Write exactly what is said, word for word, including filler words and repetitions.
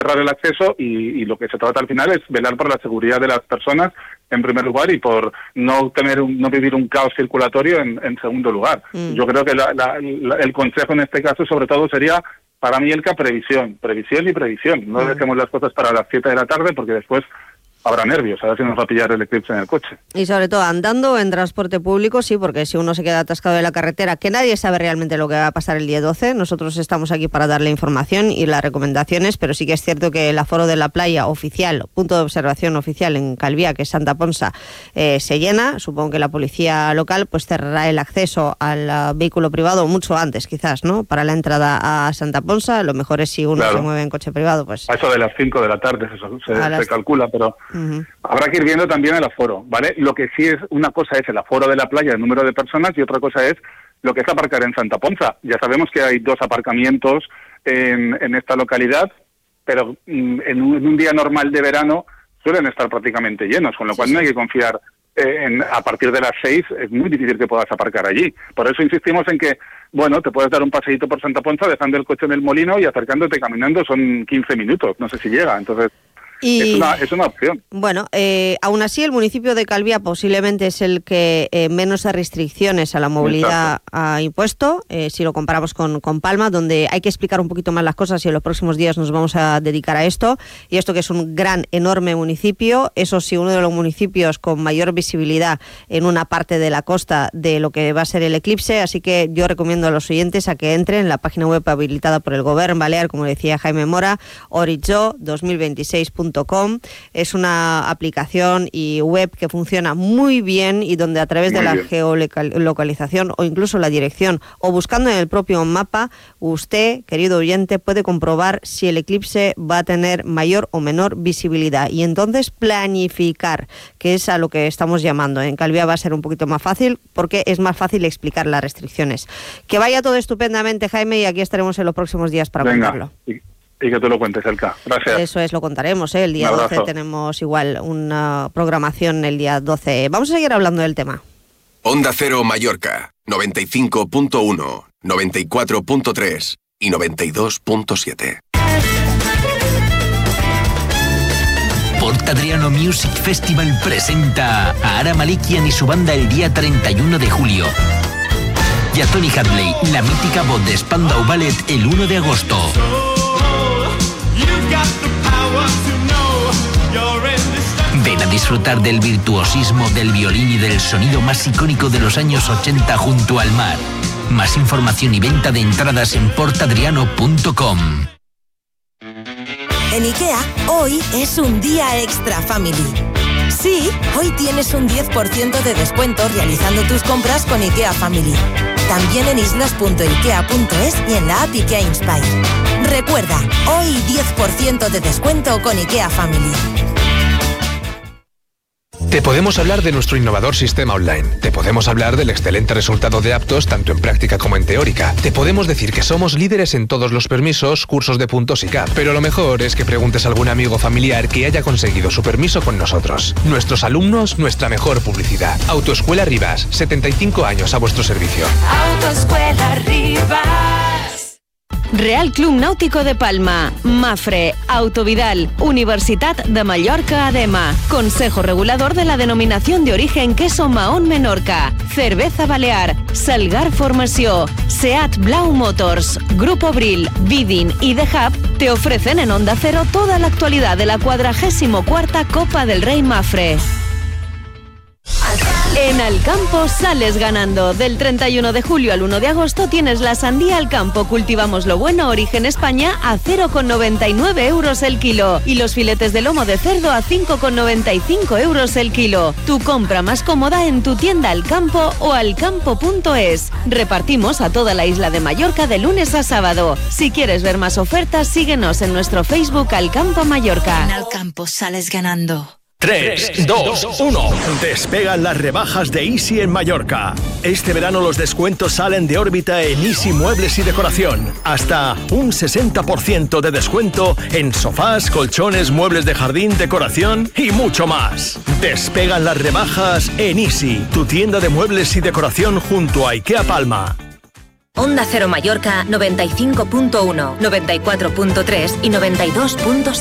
cerrar el acceso y, y lo que se trata al final es velar por la seguridad de las personas en primer lugar y por no tener un, no vivir un caos circulatorio en, en segundo lugar. Mm. Yo creo que la, la, la, el consejo en este caso sobre todo sería para mí el que previsión, previsión y previsión. No mm. dejemos las cosas para las siete de la tarde porque después habrá nervios, a ver si nos va a pillar el eclipse en el coche. Y sobre todo andando en transporte público, sí, porque si uno se queda atascado en la carretera, que nadie sabe realmente lo que va a pasar el día doce, nosotros estamos aquí para darle información y las recomendaciones, pero sí que es cierto que el aforo de la playa oficial, punto de observación oficial en Calviá, que es Santa Ponsa, eh, se llena. Supongo que la policía local pues cerrará el acceso al uh, vehículo privado mucho antes, quizás, ¿no? Para la entrada a Santa Ponsa, lo mejor es si uno claro. se mueve en coche privado, pues... A eso de las cinco de la tarde se, se, las... se calcula, pero... Uh-huh. Habrá que ir viendo también el aforo, ¿vale? Lo que sí es, una cosa es el aforo de la playa, el número de personas, y otra cosa es lo que es aparcar en Santa Ponsa. Ya sabemos que hay dos aparcamientos en, en esta localidad, pero en un, en un día normal de verano suelen estar prácticamente llenos, con lo cual sí, sí. no hay que confiar eh, en a partir de las seis, es muy difícil que puedas aparcar allí. Por eso insistimos en que, bueno, te puedes dar un paseíto por Santa Ponsa dejando el coche en el molino y acercándote caminando, son quince minutos, no sé si llega, entonces... Y, es, una, es una opción. Bueno, eh, aún así el municipio de Calviá posiblemente es el que eh, menos restricciones a la movilidad Exacto. ha impuesto, eh, si lo comparamos con, con Palma, donde hay que explicar un poquito más las cosas y en los próximos días nos vamos a dedicar a esto. Y esto que es un gran, enorme municipio, eso sí, uno de los municipios con mayor visibilidad en una parte de la costa de lo que va a ser el eclipse, así que yo recomiendo a los oyentes a que entren en la página web habilitada por el Govern Balear, como decía Jaime Mora, Horitzó dos mil veintiséis punto com. Es una aplicación y web que funciona muy bien y donde a través muy de la bien. geolocalización o incluso la dirección o buscando en el propio mapa, usted, querido oyente, puede comprobar si el eclipse va a tener mayor o menor visibilidad y entonces planificar, que es a lo que estamos llamando. En Calviá va a ser un poquito más fácil porque es más fácil explicar las restricciones. Que vaya todo estupendamente, Jaime, y aquí estaremos en los próximos días para Venga. contarlo. Y que tú lo cuentes, Elka. Gracias. Eso es, lo contaremos, ¿eh? El día doce tenemos igual una programación el día doce. Vamos a seguir hablando del tema. Onda Cero Mallorca, noventa y cinco punto uno, noventa y cuatro punto tres y noventa y dos punto siete. Port Adriano Music Festival presenta a Ara Malikian y su banda el día treinta y uno de julio. Y a Tony Hadley, la mítica voz de Spandau Ballet, el uno de agosto. Ven a disfrutar del virtuosismo del violín y del sonido más icónico de los años ochenta junto al mar. Más información y venta de entradas en port adriano punto com. En IKEA, hoy es un día extra family. Sí, hoy tienes un diez por ciento de descuento realizando tus compras con IKEA Family. También en islas punto ikea punto es y en la app IKEA Inspire. Recuerda, hoy diez por ciento de descuento con IKEA Family. Te podemos hablar de nuestro innovador sistema online. Te podemos hablar del excelente resultado de aptos tanto en práctica como en teórica. Te podemos decir que somos líderes en todos los permisos, cursos de puntos y C A P. Pero lo mejor es que preguntes a algún amigo familiar que haya conseguido su permiso con nosotros. Nuestros alumnos, nuestra mejor publicidad. Autoescuela Rivas, setenta y cinco años a vuestro servicio. Autoescuela Rivas. Real Club Náutico de Palma, Mafre, Autovidal, Universitat de Mallorca Adema, Consejo Regulador de la Denominación de Origen Queso Mahón Menorca, Cerveza Balear, Salgar Formació, Seat Blau Motors, Grupo Bril, Vidin y The Hub te ofrecen en Onda Cero toda la actualidad de la cuadragésimo cuarta Copa del Rey Mafre. En Alcampo sales ganando. Del treinta y uno de julio al uno de agosto tienes la sandía Alcampo Cultivamos lo Bueno Origen España a cero coma noventa y nueve euros el kilo y los filetes de lomo de cerdo a cinco coma noventa y cinco euros el kilo. Tu compra más cómoda en tu tienda Alcampo o alcampo punto es. Repartimos a toda la isla de Mallorca de lunes a sábado. Si quieres ver más ofertas, síguenos en nuestro Facebook Alcampo Mallorca. En Alcampo sales ganando. tres, dos, uno. Despegan las rebajas de Easy en Mallorca. Este verano los descuentos salen de órbita en Easy Muebles y Decoración. Hasta un sesenta por ciento de descuento en sofás, colchones, muebles de jardín, decoración y mucho más. Despegan las rebajas en Easy, tu tienda de muebles y decoración junto a IKEA Palma. Onda Cero Mallorca noventa y cinco punto uno, noventa y cuatro punto tres y noventa y dos punto siete.